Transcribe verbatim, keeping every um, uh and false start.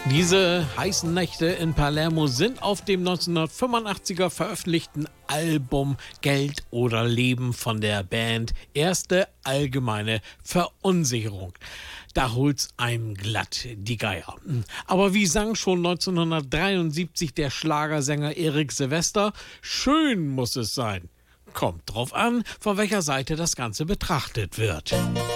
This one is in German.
Diese heißen Nächte in Palermo sind auf dem neunzehnhundertfünfundachtziger veröffentlichten Album Geld oder Leben von der Band Erste Allgemeine Verunsicherung. Da holt's einem glatt die Geier. Aber wie sang schon neunzehnhundertdreiundsiebzig der Schlagersänger Erik Silvester, schön muss es sein. Kommt drauf an, von welcher Seite das Ganze betrachtet wird.